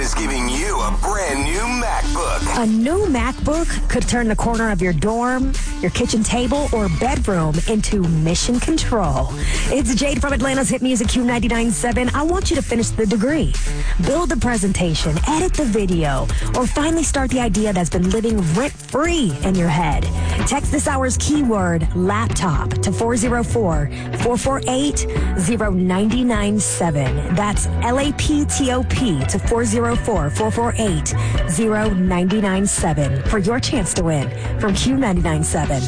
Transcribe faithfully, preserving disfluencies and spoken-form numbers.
is giving you a brand new MacBook. A new MacBook could turn the corner of your dorm, your kitchen table, or bedroom into mission control. It's Jade from Atlanta's Hit Music Q ninety-nine point seven. I want you to finish the degree, build the presentation, edit the video, or finally start the idea that's been living rent-free in your head. Text this hour's keyword, laptop, to four oh four, four four eight, oh nine nine seven. That's L A P T O P to four oh four, four four eight, oh nine nine seven for your chance to win from Q ninety-nine point seven.